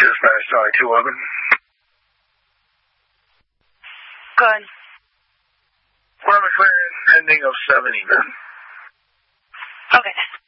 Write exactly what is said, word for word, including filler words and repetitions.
Dispatch, Charlie two eleven. Good. One McLaren, ending of seventy, man. Okay.